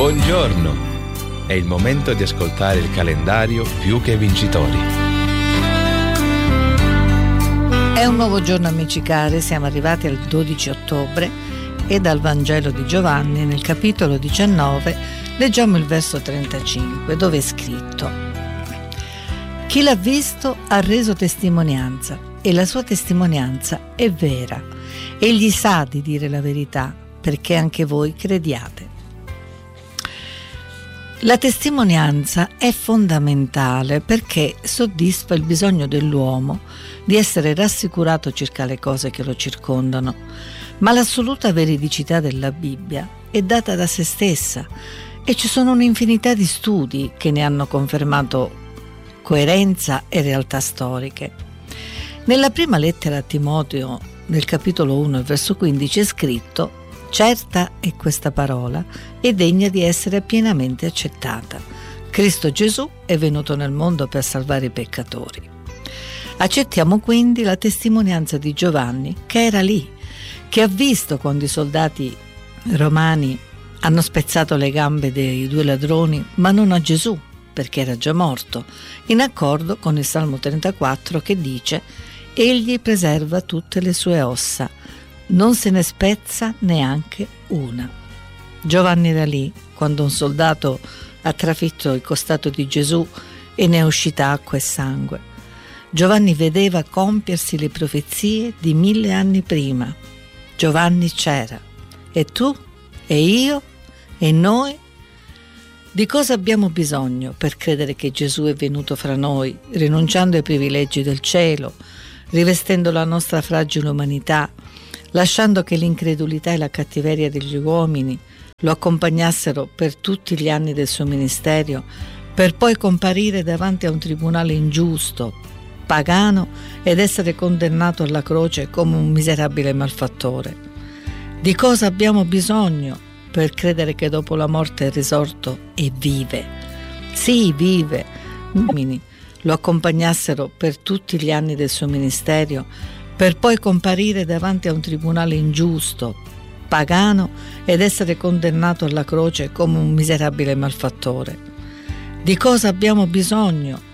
Buongiorno! È il momento di ascoltare il calendario Più che Vincitori. È un nuovo giorno, amici cari, siamo arrivati al 12 ottobre e dal Vangelo di Giovanni, nel capitolo 19, leggiamo il verso 35, dove è scritto: Chi l'ha visto ha reso testimonianza e la sua testimonianza è vera. Egli sa di dire la verità perché anche voi crediate. La testimonianza è fondamentale perché soddisfa il bisogno dell'uomo di essere rassicurato circa le cose che lo circondano, ma l'assoluta veridicità della Bibbia è data da se stessa e ci sono un'infinità di studi che ne hanno confermato coerenza e realtà storiche. Nella prima lettera a Timoteo, nel capitolo 1, verso 15, è scritto: certa è questa parola e degna di essere pienamente accettata. Cristo Gesù è venuto nel mondo per salvare i peccatori. Accettiamo quindi la testimonianza di Giovanni, che era lì, che ha visto quando i soldati romani hanno spezzato le gambe dei due ladroni, ma non a Gesù, perché era già morto, in accordo con il Salmo 34 che dice: egli preserva tutte le sue ossa, non se ne spezza neanche una. Giovanni era lì quando un soldato ha trafitto il costato di Gesù e ne è uscita acqua e sangue. Giovanni vedeva compiersi le profezie di 1000 anni prima. Giovanni c'era. E tu? E io? E noi? Di cosa abbiamo bisogno per credere che Gesù è venuto fra noi, rinunciando ai privilegi del cielo, rivestendo la nostra fragile umanità, lasciando che l'incredulità e la cattiveria degli uomini lo accompagnassero per tutti gli anni del suo ministero, per poi comparire davanti a un tribunale ingiusto, pagano, ed essere condannato alla croce come un miserabile malfattore? Di cosa abbiamo bisogno per credere che dopo la morte è risorto e vive? Sì, vive. Gli uomini lo accompagnassero per tutti gli anni del suo ministero, per poi comparire davanti a un tribunale ingiusto, pagano, ed essere condannato alla croce come un miserabile malfattore. Di cosa abbiamo bisogno